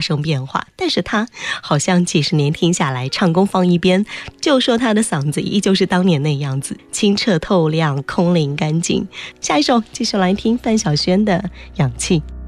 生变化，但是他好像几十年听下来，唱功放一边，就说他的嗓子依旧是当年那样子，清澈透亮，空灵干净。下一首继续来听范晓萱的《氧气》。